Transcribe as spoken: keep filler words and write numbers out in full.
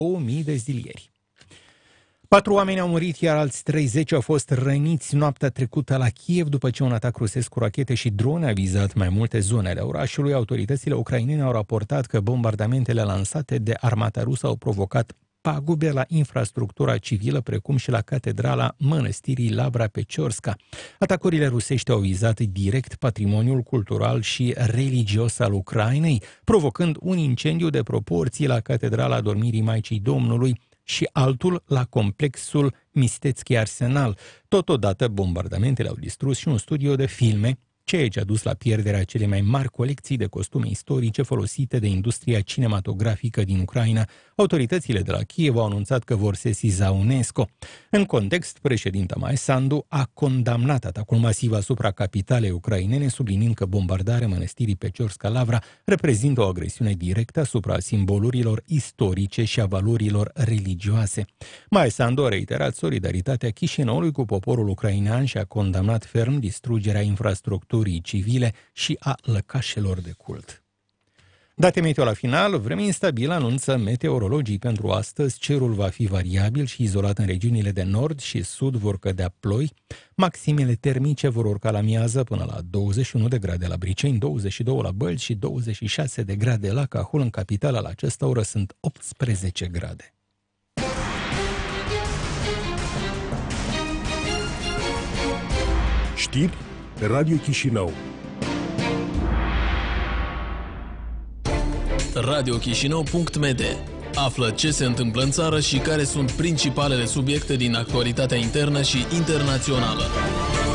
două mii de zilieri. Patru oameni au murit, iar alți treizeci au fost răniți noaptea trecută la Kiev după ce un atac rusesc cu rachete și drone a vizat mai multe zone ale orașului. Autoritățile ucrainene au raportat că bombardamentele lansate de armata rusă au provocat pagube la infrastructura civilă, precum și la catedrala mănăstirii Lavra Peciorska. Atacurile rusești au vizat direct patrimoniul cultural și religios al Ucrainei, provocând un incendiu de proporții la catedrala Dormirii Maicii Domnului și altul la complexul Mistețchi Arsenal. Totodată, bombardamentele au distrus și un studio de filme, ceea ce a dus la pierderea celei mai mari colecții de costume istorice folosite de industria cinematografică din Ucraina. Autoritățile de la Kiev au anunțat că vor sesiza UNESCO. În context, președinta Maia Sandu a condamnat atacul masiv asupra capitalei ucrainene, subliniind că bombardarea mănăstirii Peciorska Lavra reprezintă o agresiune directă asupra simbolurilor istorice și a valorilor religioase. Maia Sandu a reiterat solidaritatea Chișinăului cu poporul ucrainean și a condamnat ferm distrugerea infrastructurii civile și a lăcașelor de cult. Date meteo la final, vreme instabilă, anunță meteorologii pentru astăzi. Cerul va fi variabil și izolat în regiunile de nord și sud, vor cădea ploi. Maximele termice vor urca la miază până la douăzeci și unu de grade la Briceni, douăzeci și doi la Bălți și douăzeci și șase de grade la Cahul. În capitală la această oră sunt optsprezece grade. Știri Radio Chișinău. radio chișinău punct m d. Află ce se întâmplă în țară și care sunt principalele subiecte din actualitatea internă și internațională.